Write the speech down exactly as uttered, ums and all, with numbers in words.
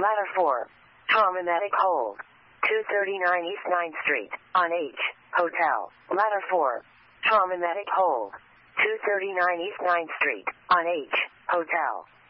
Ladder four. Trauma medic hold. two thirty-nine East ninth Street, on H, Hotel. Ladder four. Trauma medic hold. two thirty-nine East ninth Street, on H, Hotel.